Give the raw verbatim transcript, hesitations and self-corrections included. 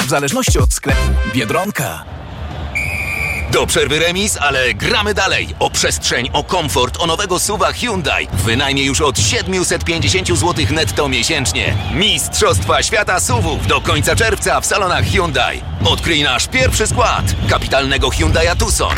w zależności od sklepu. Biedronka. Do przerwy remis, ale gramy dalej. O przestrzeń, o komfort, o nowego SUV-a Hyundai. Wynajmie już od siedemset pięćdziesiąt złotych netto miesięcznie. Mistrzostwa świata S U V-ów do końca czerwca w salonach Hyundai. Odkryj nasz pierwszy skład kapitalnego Hyundai'a Tucson.